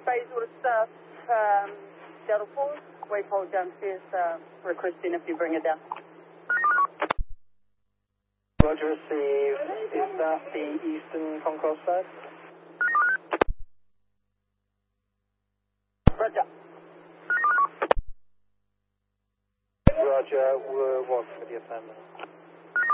Phase order stuff, Seattle pause, wave hold downstairs, requesting if you bring it down. Roger, received. Is that the Eastern Concourse side? Roger. Roger, we're walking with the assignment.